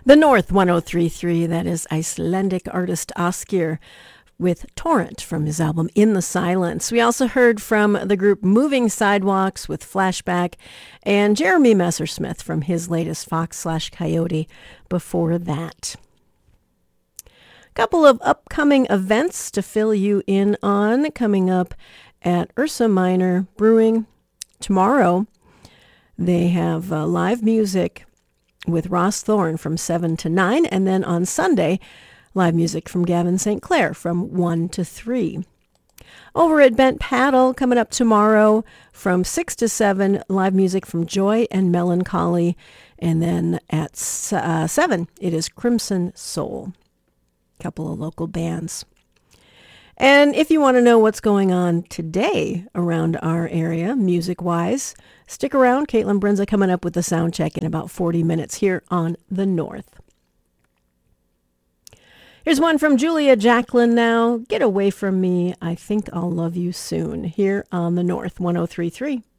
The North 1033, that is Icelandic artist Ásgeir with Torrent from his album In the Silence. We also heard from the group Moving Sidewalks with Flashback and Jeremy Messersmith from his latest Fox/Coyote before that. A couple of upcoming events to fill you in on coming up at Ursa Minor Brewing. Tomorrow, they have live music with Ross Thorne from 7 to 9, and then on Sunday, live music from Gavin St. Clair from 1 to 3. Over at Bent Paddle, coming up tomorrow from 6 to 7, live music from Joy and Melancholy, and then at 7, it is Crimson Soul. A couple of local bands. And if you want to know what's going on today around our area, music-wise, stick around. Caitlin Brenza coming up with the sound check in about 40 minutes here on The North. Here's one from Julia Jacqueline now. Get away from me. I think I'll love you soon here on The North 1033.